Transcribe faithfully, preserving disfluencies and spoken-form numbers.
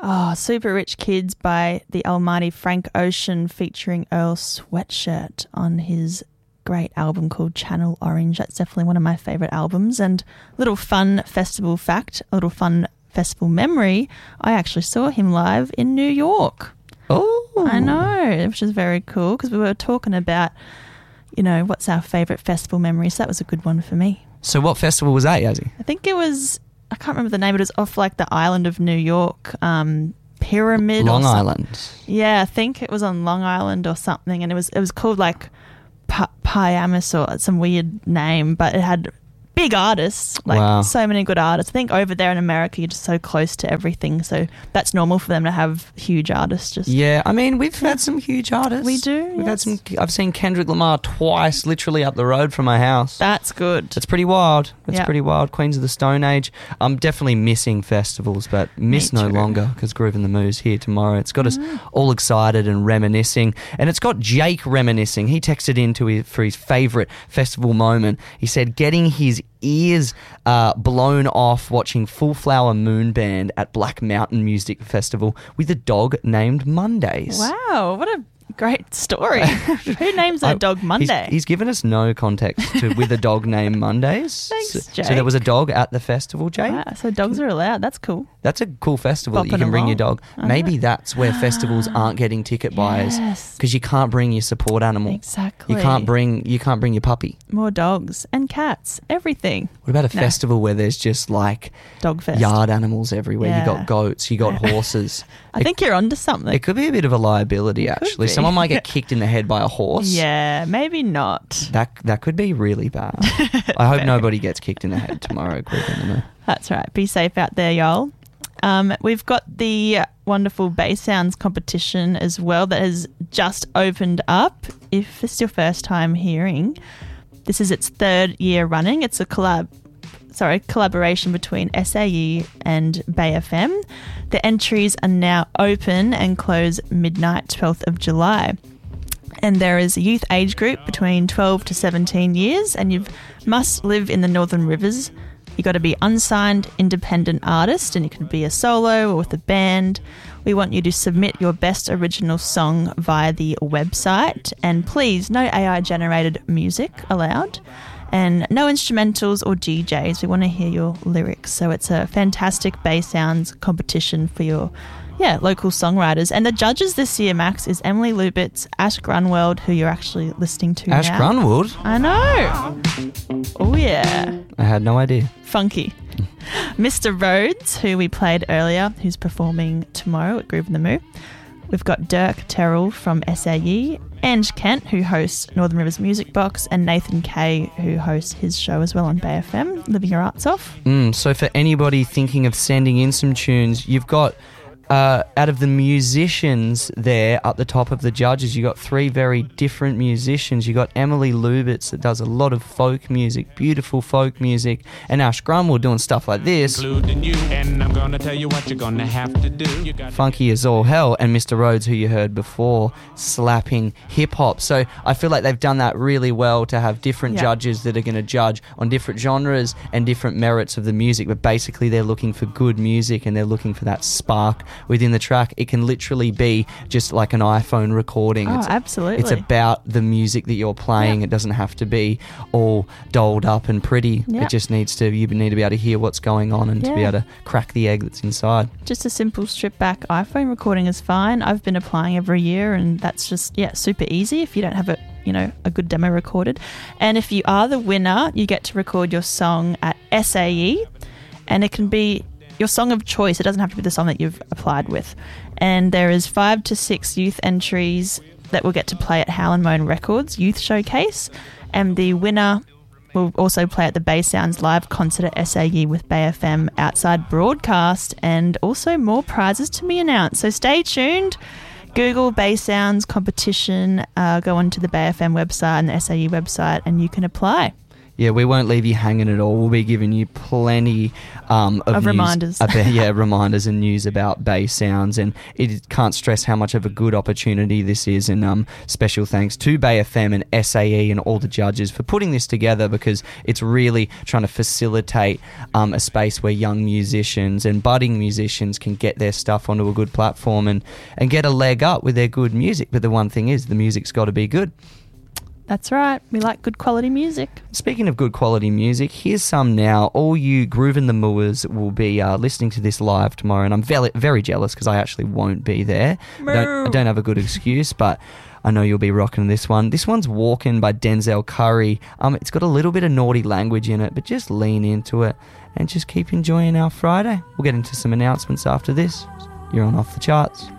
Oh, Super Rich Kids by the almighty Frank Ocean featuring Earl Sweatshirt on his great album called Channel Orange. That's definitely one of my favourite albums. And little fun festival fact, a little fun festival memory, I actually saw him live in New York. Oh. I know, which is very cool because we were talking about, you know, what's our favourite festival memory. So that was a good one for me. So what festival was that, Yazzie? I think it was... I can't remember the name, but it was off like the island of New York, um, Pyramid. Long or Island. Yeah, I think it was on Long Island or something, and it was it was called like P- Piamus or some weird name, but it had big artists, like Wow. so many good artists. I think over there in America, you're just so close to everything, so that's normal for them to have huge artists. Just Yeah, I mean, we've had some huge artists. We do, We've had yes. some. I've seen Kendrick Lamar twice, literally up the road from my house. That's good. That's pretty wild. That's Yeah. pretty wild. Queens of the Stone Age. I'm definitely missing festivals, but miss Me no too. longer because Groove and the Moo's here tomorrow. It's got us all excited and reminiscing, and it's got Jake reminiscing. He texted in to his, for his favourite festival moment. He said getting his ears uh, blown off watching Full Flower Moon Band at Black Mountain Music Festival with a dog named Mondays. Wow, what a great story. Who names their I- dog Monday? He's, he's given us no context to with a dog named Mondays. Thanks, so, so Jake. there was a dog at the festival, Jake. Wow, so dogs are allowed. That's cool. That's a cool festival that you Bopping can bring your along. dog. I Maybe know. that's where festivals aren't getting ticket buyers Yes. because you can't bring your support animal. Exactly. You can't bring you can't bring your puppy. More dogs and cats, everything. What about a No. festival where there's just like Dog fest. yard animals everywhere? Yeah. You got goats, you got horses. I think you're onto something. It could be a bit of a liability actually. be. Someone might get kicked in the head by a horse. Yeah, maybe not. That that could be really bad. I hope nobody gets kicked in the head tomorrow. Quick in the Moon. That's right. Be safe out there, y'all. Um, we've got the wonderful Bass Sounds competition as well that has just opened up. If it's your first time hearing, this is its third year running. It's a collab, sorry, collaboration between S A E and Bay F M. The entries are now open and close midnight, twelfth of July. And there is a youth age group between twelve to seventeen years, and you must live in the Northern Rivers. You got to be unsigned independent artist, and you can be a solo or with a band. We want you to submit your best original song via the website, and please, no A I generated music allowed, and no instrumentals or D Js. We want to hear your lyrics. So it's a fantastic Bass Sounds competition for your yeah, local songwriters. And the judges this year, Max, is Emily Lubitz, Ash Grunwald, who you're actually listening to Ash now. Grunwald? I know. Oh, yeah. I had no idea. Funky. Mister Rhodes, who we played earlier, who's performing tomorrow at Groove in the Moo. We've got Dirk Terrell from S A E, Ange Kent, who hosts Northern Rivers Music Box, and Nathan Kay, who hosts his show as well on Bay F M, Living Your Arts Off. Mm, so for anybody thinking of sending in some tunes, you've got... Uh, out of the musicians there at the top of the judges, you got three very different musicians. You got Emily Lubitz that does a lot of folk music, beautiful folk music, and Ash Grunwald doing stuff like this, Including you, and I'm gonna tell you what you're gonna have to do. You got funky as all hell, and Mister Rhodes, who you heard before, slapping hip hop. So I feel like they've done that really well to have different Yeah. judges that are going to judge on different genres and different merits of the music. But basically, they're looking for good music and they're looking for that spark within the track. It can literally be just like an iPhone recording. Oh, it's, absolutely. It's about the music that you're playing. Yeah. It doesn't have to be all dolled up and pretty. Yeah. It just needs to, you need to be able to hear what's going on and to be Yeah. able to crack the egg that's inside. Just a simple strip back iPhone recording is fine. I've been applying every year, and that's just, yeah, super easy if you don't have a, you know, a good demo recorded. And if you are the winner, you get to record your song at S A E, and it can be your song of choice. It doesn't have to be the song that you've applied with. And there is five to six youth entries that will get to play at Howlin' Moan Records Youth Showcase, and the winner will also play at the Bay Sounds live concert at S A E with Bay F M outside broadcast, and also more prizes to be announced. So stay tuned. Google Bay Sounds competition, uh, go onto the Bay F M website and the S A E website, and you can apply. Yeah, we won't leave you hanging at all. We'll be giving you plenty um, of, Of news reminders. about, yeah, reminders and news about Bay Sounds. And it can't stress how much of a good opportunity this is. And um, special thanks to Bay F M and S A E and all the judges for putting this together, because it's really trying to facilitate um, a space where young musicians and budding musicians can get their stuff onto a good platform and, and get a leg up with their good music. But the one thing is, the music's got to be good. That's right. We like good quality music. Speaking of good quality music, here's some now. All you Groove and the Mooers will be uh, listening to this live tomorrow, and I'm very, very jealous because I actually won't be there. I don't, I don't have a good excuse, but I know you'll be rocking this one. This one's Walkin' by Denzel Curry. Um, it's got a little bit of naughty language in it, but just lean into it and just keep enjoying our Friday. We'll get into some announcements after this. You're on Off the Charts.